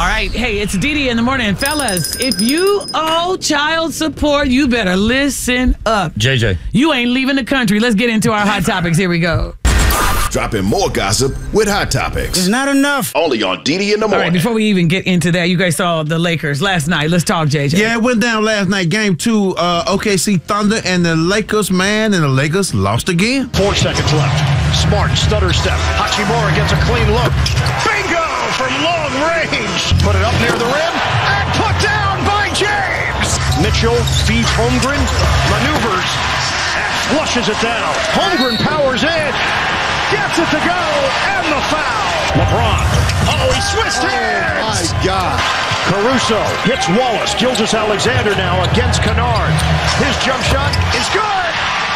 All right. Hey, it's Dee in the morning. And fellas, if you owe child support, you better listen up. JJ. You ain't leaving the country. Let's get into our hot topics. Here we go. Dropping more gossip with Hot Topics. It's not enough. Only on Dee in the morning. All right, before we even get into that, you guys saw the Lakers last night. Let's talk, JJ. Yeah, it went down last night. Game 2, OKC Thunder and the Lakers, man, and the Lakers lost again. 4 seconds left. Smart stutter step. Hachimura gets a clean look. Bingo from long range. Put it up near the rim and put down by James. Mitchell feeds Holmgren, maneuvers and flushes it down. Holmgren powers in. Gets it to go, and the foul. LeBron. Oh, he switched hands. Oh, my God. Caruso hits Wallace. Gilgeous-Alexander now against Kennard. His jump shot is good.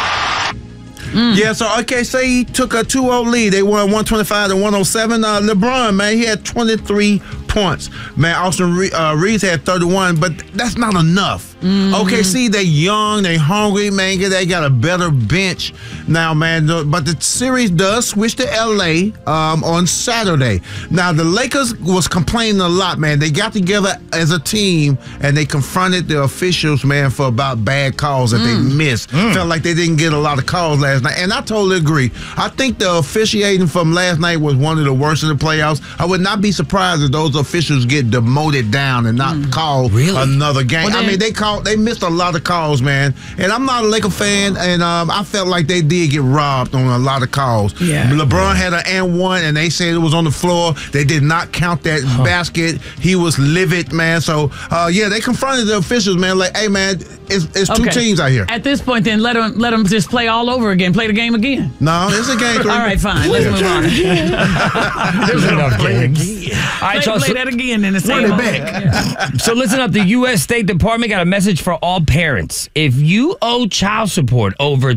Yeah, so OKC took a 2-0 lead. They won 125-107. LeBron, man, he had 23 points. Man, Austin Reeves had 31, but that's not enough. OKC, they young, they hungry, man. They got a better bench now, man. But the series does switch to L.A. On Saturday. Now, the Lakers was complaining a lot, man. They got together as a team, and they confronted the officials, man, for about bad calls that they missed. Felt like they didn't get a lot of calls last night, and I totally agree. I think the officiating from last night was one of the worst in the playoffs. I would not be surprised if those officials get demoted down and not call another game. Well, I mean, they missed a lot of calls, man. And I'm not a Laker fan, and I felt like they did get robbed on a lot of calls. Yeah. LeBron had an and one, and they said it was on the floor. They did not count that basket. He was livid, man. So, yeah, they confronted the officials, man. Like, hey, man, it's two teams out here. At this point, then, let them just play all over again. Play the game again. No, it's a game 3. All right, fine. Let's move on. There's enough games. All right, play that again in the same moment. So listen up. The U.S. State Department got a message for all parents. If you owe child support over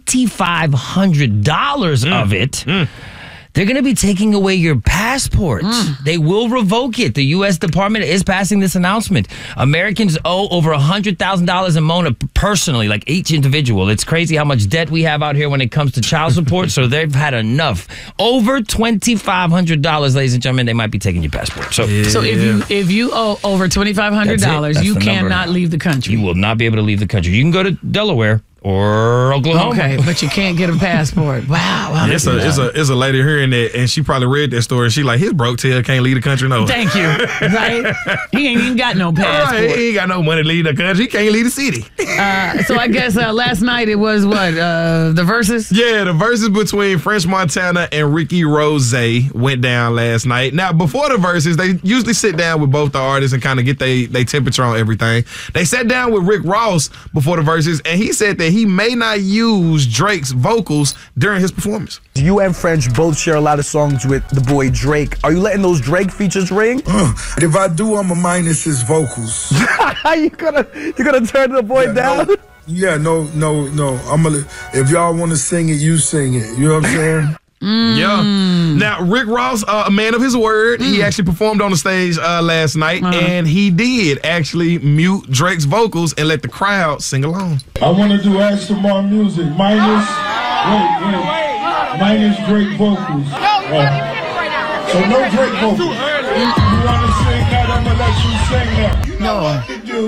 $2,500 of it, they're going to be taking away your passport. They will revoke it. The U.S. Department is passing this announcement. Americans owe over $100,000 in Mona personally, like each individual. It's crazy how much debt we have out here when it comes to child support, so they've had enough. Over $2,500, ladies and gentlemen, they might be taking your passport. So if you owe over $2,500, you cannot leave the country. You will not be able to leave the country. You can go to Delaware or Oklahoma. Okay, but you can't get a passport. Wow. It's a lady hearing that, and she probably read that story. She like, his broke tail can't leave the country, no. Thank you. Right? He ain't even got no passport. Right, he ain't got no money to leave the country. He can't leave the city. So I guess last night it was what? The verses? Yeah, the verses between French Montana and Ricky Rose went down last night. Now, before the verses, they usually sit down with both the artists and kind of get their temperature on everything. They sat down with Rick Ross before the verses, and he said that he may not use Drake's vocals during his performance. You and French both share a lot of songs with the boy Drake. Are you letting those Drake features ring? If I do, I'm gonna minus his vocals. you gonna turn the boy down? No. Yeah, no. I'm gonna. If y'all want to sing it, you sing it. You know what I'm saying? Yeah. Now, Rick Ross, a man of his word, he actually performed on the stage last night, and he did actually mute Drake's vocals and let the crowd sing along. I want to do extra more music. Minus Drake vocals. So no Drake vocals. You want to sing that? I'm going to let you sing that. You know what to do.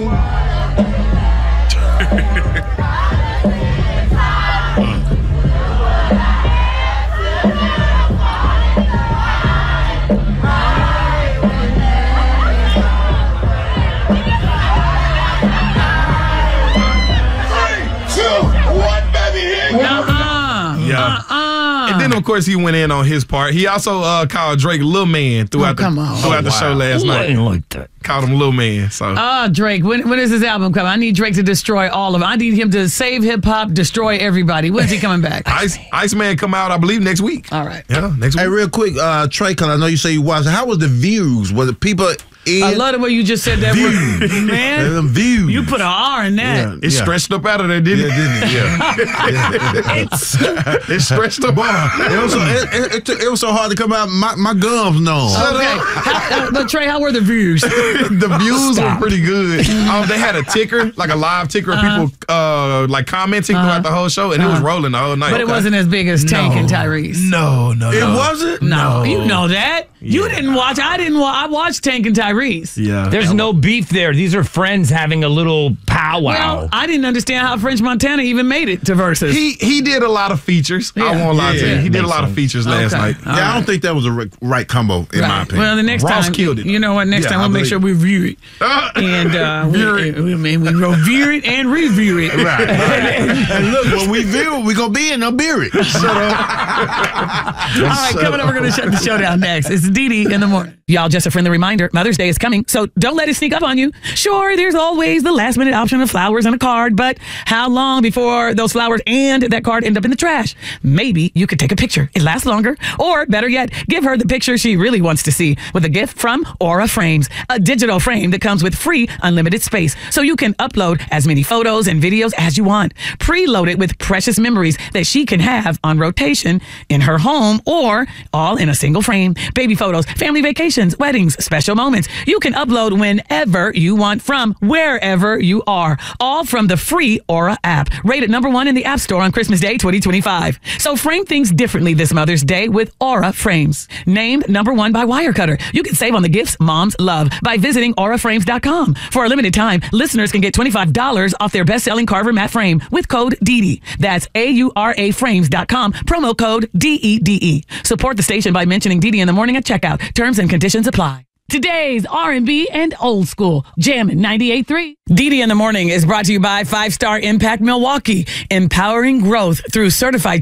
And then, of course, he went in on his part. He also called Drake Lil Man throughout the show last night. Like that. Called him Lil Man. So. Drake, when is his album coming? I need Drake to destroy all of it. I need him to save hip-hop, destroy everybody. When's he coming back? Iceman come out, I believe, next week. All right. Yeah, next week. Hey, real quick, Trey, because I know you say you watched it. How was the views? Was it people... I love the way you just said that word, man. Them views. You put an R in that. It stretched up out of there, didn't it? It stretched up out. It was so hard to come out. My gums numb. Okay. But Trey, how were the views? The views were pretty good. They had a ticker, like a live ticker of people like commenting throughout the whole show, and it was rolling the whole night. But it wasn't as big as Tank and Tyrese. No. It wasn't? No. You know that. You didn't watch. I didn't watch. I watched Tank and Tyrese. Tyrese. Yeah. There's no beef there. These are friends having a little powwow. Well, I didn't understand how French Montana even made it to Versus. He did a lot of features. I won't lie to you. He did a lot of features last night. I don't think that was a right combo, in my opinion. Well, the next Ross time, killed it. you know what? Next time we'll make sure we review it, and we review it and review it. Right. And look, when we view it, we're going to be in a beer it. Shut up. All right, coming up, we're going to shut the show down next. It's Dee in the morning. Y'all, just a friendly reminder, Mother's Day is coming, so don't let it sneak up on you. Sure, there's always the last-minute option of flowers and a card, but how long before those flowers and that card end up in the trash? Maybe you could take a picture. It lasts longer. Or, better yet, give her the picture she really wants to see with a gift from Aura Frames, a digital frame that comes with free unlimited space, so you can upload as many photos and videos as you want. Preloaded with precious memories that she can have on rotation in her home or all in a single frame. Baby photos, family vacations, weddings, special moments. You can upload whenever you want from wherever you are. All from the free Aura app. Rated #1 in the App Store on Christmas Day 2025. So frame things differently this Mother's Day with Aura Frames. Named #1 by Wirecutter. You can save on the gifts moms love by visiting auraframes.com. For a limited time, listeners can get $25 off their best-selling Carver matte frame with code DEDE. That's AURAFrames.com. Promo code DEDE. Support the station by mentioning Dee in the morning at checkout. Terms and conditions apply. Today's R&B and old school. Jammin' 98.3. Dee in the morning is brought to you by 5 Star Impact Milwaukee. Empowering growth through certified